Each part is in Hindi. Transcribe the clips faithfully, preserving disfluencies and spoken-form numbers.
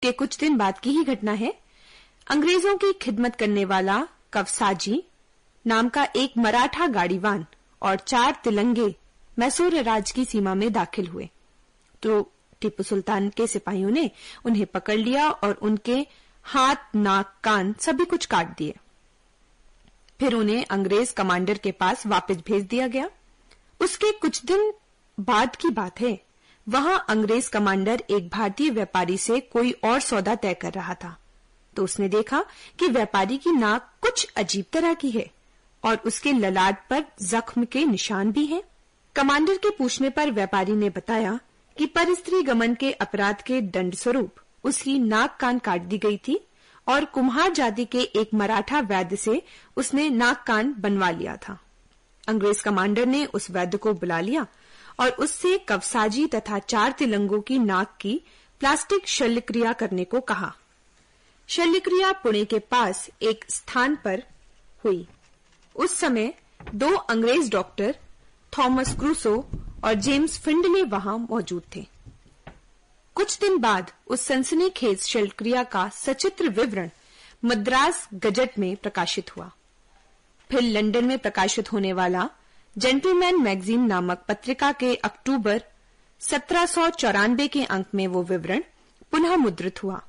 के कुछ दिन बाद की ही घटना है। अंग्रेजों की खिदमत करने वाला कवसाजी नाम का एक मराठा गाड़ीवान और चार तिलंगे मैसूर राज की सीमा में दाखिल हुए तो टीपू सुल्तान के सिपाहियों ने उन्हें पकड़ लिया और उनके हाथ, नाक, कान सभी कुछ काट दिए। फिर उन्हें अंग्रेज कमांडर के पास वापस भेज दिया गया। उसके कुछ दिन बाद की बात है, वहां अंग्रेज कमांडर एक भारतीय व्यापारी से कोई और सौदा तय कर रहा था तो उसने देखा कि व्यापारी की नाक कुछ अजीब तरह की है और उसके ललाट पर जख्म के निशान भी हैं। कमांडर के पूछने पर व्यापारी ने बताया कि परस्त्री गमन के अपराध के दंड स्वरूप उसकी नाक कान काट दी गई थी और कुम्हार जाति के एक मराठा वैद्य से उसने नाक कान बनवा लिया था। अंग्रेज कमांडर ने उस वैद्य को बुला लिया और उससे कवसाजी तथा चार तिलंगों की नाक की प्लास्टिक शल्यक्रिया करने को कहा। शल्यक्रिया पुणे के पास एक स्थान पर हुई। उस समय दो अंग्रेज डॉक्टर थॉमस क्रूसो और जेम्स फिंडले वहां मौजूद थे। कुछ दिन बाद उस सनसनीखेज शल्यक्रिया का सचित्र विवरण मद्रास गजट में प्रकाशित हुआ। फिर लंदन में प्रकाशित होने वाला जेंटलमैन मैगजीन नामक पत्रिका के अक्टूबर सत्रह सौ चौरानवे के अंक में वो विवरण पुनः मुद्रित हुआ।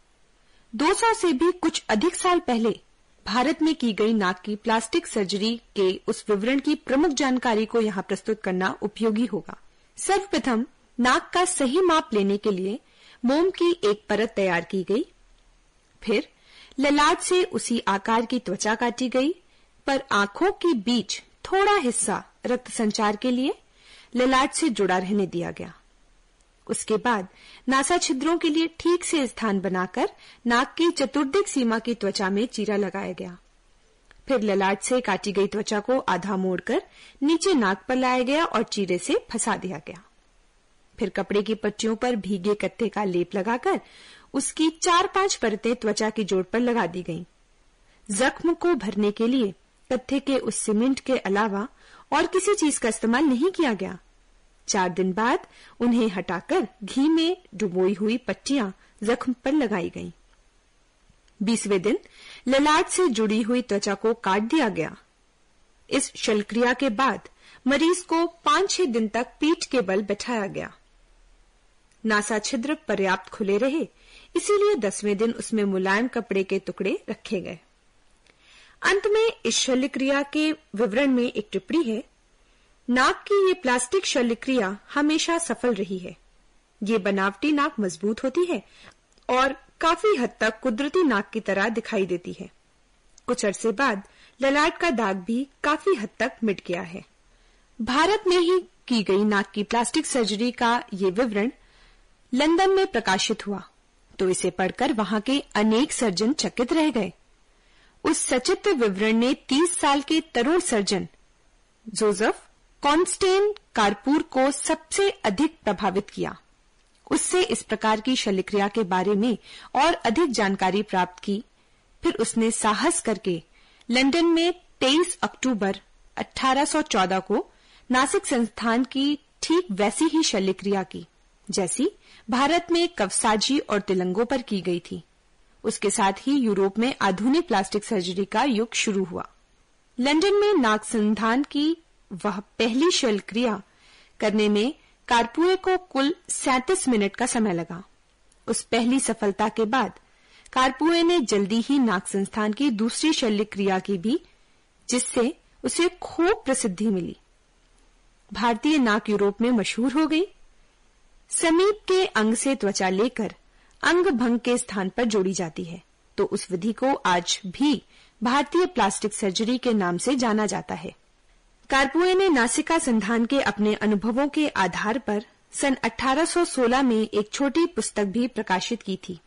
दो सौ से भी कुछ अधिक साल पहले भारत में की गई नाक की प्लास्टिक सर्जरी के उस विवरण की प्रमुख जानकारी को यहाँ प्रस्तुत करना उपयोगी होगा। सर्वप्रथम नाक का सही माप लेने के लिए मोम की एक परत तैयार की गई। फिर ललाट से उसी आकार की त्वचा काटी गई, पर आंखों के बीच थोड़ा हिस्सा रक्त संचार के लिए ललाट से जुड़ा रहने दिया गया। उसके बाद नासा छिद्रों के लिए ठीक से स्थान बनाकर नाक की चतुर्दिक सीमा की त्वचा में चीरा लगाया गया। फिर ललाट से काटी गई त्वचा को आधा मोड़कर नीचे नाक पर लाया गया और चीरे से फंसा दिया गया। फिर कपड़े की पट्टियों पर भीगे कत्थे का लेप लगाकर उसकी चार पांच परतें त्वचा की जोड़ पर लगा दी गईं। जख्म को भरने के लिए कत्थे के उस सीमेंट के अलावा और किसी चीज का इस्तेमाल नहीं किया गया। चार दिन बाद उन्हें हटाकर घी में डुबोई हुई पट्टियां जख्म पर लगाई गईं। बीसवें दिन ललाट से जुड़ी हुई त्वचा को काट दिया गया। इस शल्यक्रिया के बाद मरीज को पांच छह दिन तक पीठ के बल बैठाया गया। नासा छिद्र पर्याप्त खुले रहे, इसीलिए दसवें दिन उसमें मुलायम कपड़े के टुकड़े रखे गए। अंत में इस शल्यक्रिया के विवरण में एक टिप्पणी है। नाक की ये प्लास्टिक शल्यक्रिया हमेशा सफल रही है। ये बनावटी नाक मजबूत होती है और काफी हद तक कुदरती नाक की तरह दिखाई देती है। कुछ अरसे बाद ललाट का दाग भी काफी हद तक मिट गया है। भारत में ही की गई नाक की प्लास्टिक सर्जरी का ये विवरण लंदन में प्रकाशित हुआ तो इसे पढ़कर वहां के अनेक सर्जन चकित रह गए। उस सचित्र विवरण ने तीस साल के तरुण सर्जन जोसेफ कॉन्स्टेन कारपूर को सबसे अधिक प्रभावित किया। उससे इस प्रकार की शल्यक्रिया के बारे में और अधिक जानकारी प्राप्त की। फिर उसने साहस करके लंदन में तेईस अक्टूबर अठारह सौ चौदह को नासिक संस्थान की ठीक वैसी ही शल्यक्रिया की जैसी भारत में कवसाजी और तिलंगों पर की गई थी। उसके साथ ही यूरोप में आधुनिक प्लास्टिक सर्जरी का युग शुरू हुआ। लंदन में नाक संधान की वह पहली शल्यक्रिया करने में कारपुए को कुल सैंतीस मिनट का समय लगा। उस पहली सफलता के बाद कारपुए ने जल्दी ही नाक संस्थान की दूसरी शल्यक्रिया की भी, जिससे उसे खूब प्रसिद्धि मिली। भारतीय नाक यूरोप में मशहूर हो गई। समीप के अंग से त्वचा लेकर अंग भंग के स्थान पर जोड़ी जाती है, तो उस विधि को आज भी भारतीय प्लास्टिक सर्जरी के नाम से जाना जाता है। कारपुए ने नासिका संधान के अपने अनुभवों के आधार पर सन अठारह सौ सोलह में एक छोटी पुस्तक भी प्रकाशित की थी।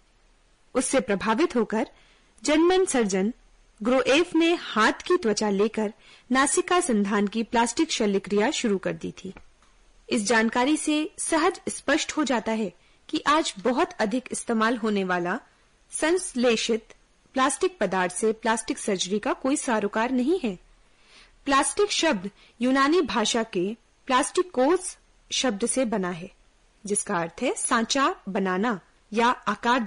उससे प्रभावित होकर जर्मन सर्जन ग्रोएफ ने हाथ की त्वचा लेकर नासिका संधान की प्लास्टिक शल्यक्रिया शुरू कर दी थी। इस जानकारी से सहज स्पष्ट हो जाता है कि आज बहुत अधिक इस्तेमाल होने वाला संश्लेषित प्लास्टिक पदार्थ से प्लास्टिक सर्जरी का कोई सरोकार नहीं है। प्लास्टिक शब्द यूनानी भाषा के प्लास्टिकोस शब्द से बना है, जिसका अर्थ है सांचा बनाना या आकार